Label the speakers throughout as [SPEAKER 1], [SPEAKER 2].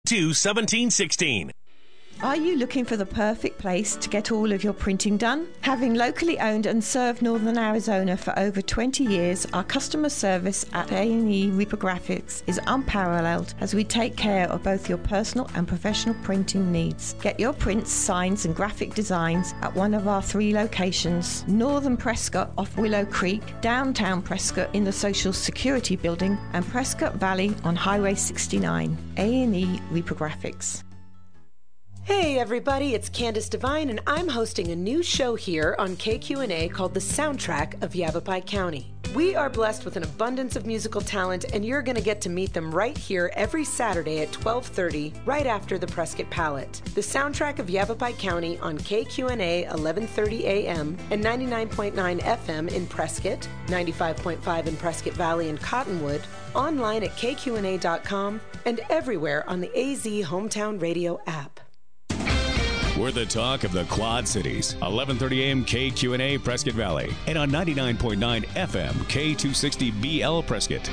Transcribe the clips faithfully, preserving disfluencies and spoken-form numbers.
[SPEAKER 1] two seventeen sixteen.
[SPEAKER 2] Are you looking for the perfect place to get all of your printing done? Having locally owned and served Northern Arizona for over twenty years, our customer service at A and E Reprographics is unparalleled as we take care of both your personal and professional printing needs. Get your prints, signs and graphic designs at one of our three locations: Northern Prescott off Willow Creek, downtown Prescott in the Social Security Building, and Prescott Valley on Highway sixty-nine. A and E Reprographics.
[SPEAKER 3] Hey everybody, it's Candace Devine and I'm hosting a new show here on K Q N A called The Soundtrack of Yavapai County. We are blessed with an abundance of musical talent and you're going to get to meet them right here every Saturday at twelve thirty, right after the Prescott Palette. The Soundtrack of Yavapai County on K Q N A eleven thirty A M and ninety-nine point nine F M in Prescott, ninety-five point five in Prescott Valley and Cottonwood, online at K Q N A dot com and everywhere on the A Z Hometown Radio app.
[SPEAKER 4] We're the talk of the Quad Cities. eleven thirty A M K Q N A Prescott Valley. And on ninety-nine point nine F M K two sixty B L Prescott.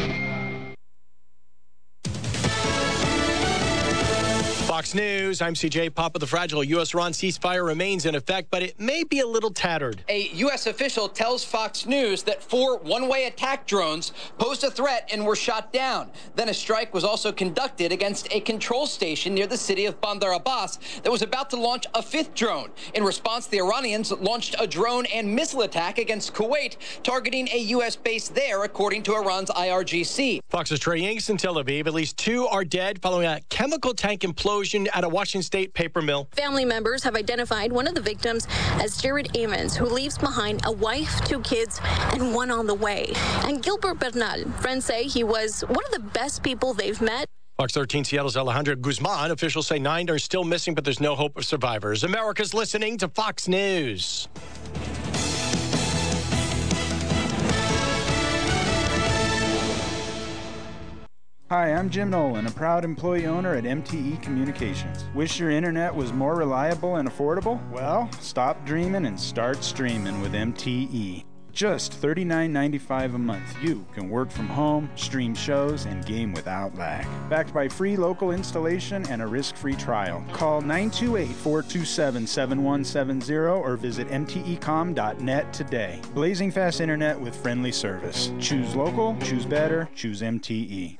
[SPEAKER 5] Fox News, I'm C J Papa. The fragile U S-Iran ceasefire remains in effect, but it may be a little tattered.
[SPEAKER 6] A U S official tells Fox News that four one-way attack drones posed a threat and were shot down. Then a strike was also conducted against a control station near the city of Bandar Abbas that was about to launch a fifth drone. In response, the Iranians launched a drone and missile attack against Kuwait, targeting a U S base there, according to Iran's I R G C.
[SPEAKER 5] Fox's Trey Yanks in Tel Aviv. At least two are dead following a chemical tank implosion at a Washington State paper mill.
[SPEAKER 7] Family members have identified one of the victims as Jared Amons, who leaves behind a wife, two kids, and one on the way. And Gilbert Bernal, friends say he was one of the best people they've met.
[SPEAKER 5] Fox thirteen Seattle's Alejandra Guzman. Officials say nine are still missing, but there's no hope of survivors. America's listening to Fox News.
[SPEAKER 8] Hi, I'm Jim Nolan, a proud employee owner at M T E Communications. Wish your internet was more reliable and affordable? Well, stop dreaming and start streaming with M T E. Just thirty-nine ninety-five a month, you can work from home, stream shows, and game without lag. Backed by free local installation and a risk-free trial. Call nine two eight, four two seven, seven one seven zero or visit m t e com dot net today. Blazing fast internet with friendly service. Choose local, choose better, choose M T E.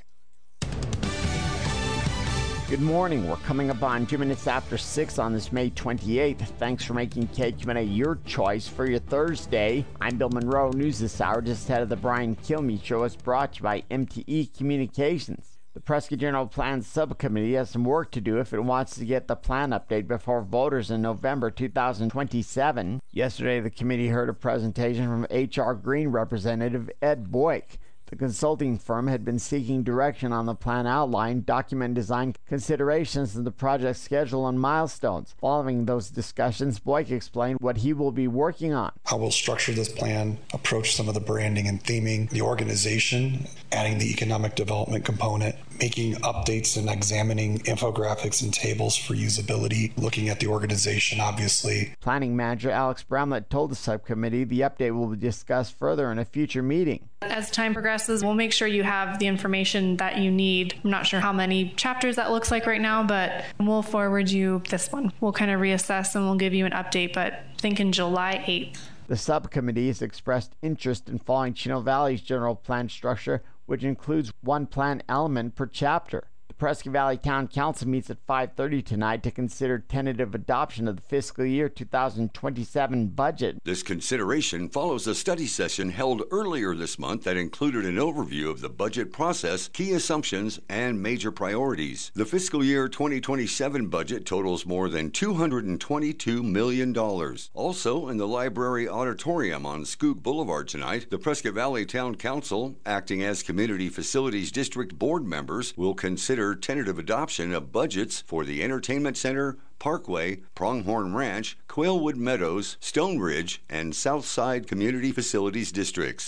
[SPEAKER 9] Good morning. We're coming up on two minutes after six on this May twenty-eighth. Thanks for making K Q N A your choice for your Thursday. I'm Bill Monroe. News this hour just ahead of the Brian Kilmeade Show is brought to you by M T E Communications. The Prescott General Plan Subcommittee has some work to do if it wants to get the plan update before voters in November two thousand twenty-seven. Yesterday, the committee heard a presentation from H R Green Representative Ed Boyk. The consulting firm had been seeking direction on the plan outline, document design considerations, and the project schedule and milestones. Following those discussions, Boyk explained what he will be working on.
[SPEAKER 10] How we'll structure this plan, approach some of the branding and theming, the organization, adding the economic development component, making updates and examining infographics and tables for usability, looking at the organization, obviously.
[SPEAKER 9] Planning Manager Alex Bramlett told the subcommittee the update will be discussed further in a future meeting.
[SPEAKER 11] As time progresses, we'll make sure you have the information that you need. I'm not sure how many chapters that looks like right now, but we'll forward you this one. We'll kind of reassess and we'll give you an update, but think in July eighth.
[SPEAKER 9] The subcommittee has expressed interest in following Chino Valley's general plan structure, which includes one plan element per chapter. The Prescott Valley Town Council meets at five thirty tonight to consider tentative adoption of the fiscal year two thousand twenty-seven budget.
[SPEAKER 12] This consideration follows a study session held earlier this month that included an overview of the budget process, key assumptions, and major priorities. The fiscal year twenty twenty-seven budget totals more than two hundred twenty-two million dollars. Also, in the library auditorium on Skook Boulevard tonight, the Prescott Valley Town Council, acting as Community Facilities District Board members, will consider tentative adoption of budgets for the Entertainment Center, Parkway, Pronghorn Ranch, Quailwood Meadows, Stone Ridge, and Southside Community Facilities Districts.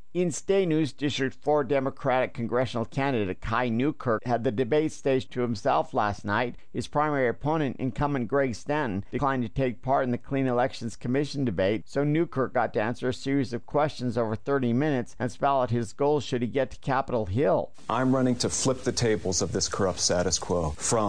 [SPEAKER 9] In state news, District four Democratic congressional candidate Kai Newkirk had the debate stage to himself last night. His primary opponent, incumbent Greg Stanton, declined to take part in the Clean Elections Commission debate, so Newkirk got to answer a series of questions over thirty minutes and spell out his goals should he get to Capitol Hill.
[SPEAKER 13] I'm running to flip the tables of this corrupt status quo from